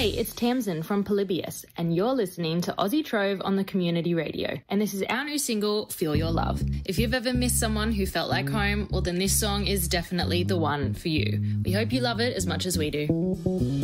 Hey, it's Tamsin from Polybius, and you're listening to Aussie Trove on the Community Radio. And this is our new single, Feel Your Love. If you've ever missed someone who felt like home, well then this song is definitely the one for you. We hope you love it as much as we do.